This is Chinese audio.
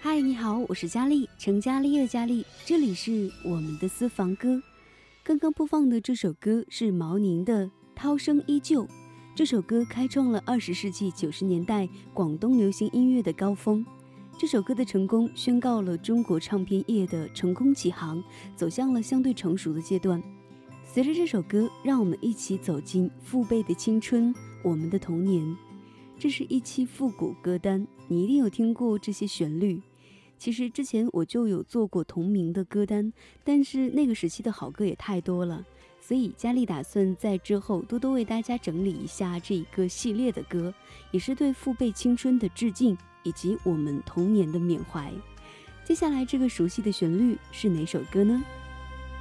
嗨，你好，我是佳丽，成家立业的佳丽，这里是我们的私房歌。刚刚播放的这首歌是毛宁的《涛声依旧》，这首歌开创了20世纪90年代广东流行音乐的高峰。这首歌的成功宣告了中国唱片业的成功起航，走向了相对成熟的阶段。随着这首歌，让我们一起走进父辈的青春，我们的童年。这是一期复古歌单，你一定有听过这些旋律。其实之前我就有做过同名的歌单，但是那个时期的好歌也太多了，所以佳丽打算在之后多多为大家整理一下这一个系列的歌，也是对父辈青春的致敬，以及我们童年的缅怀。接下来这个熟悉的旋律是哪首歌呢？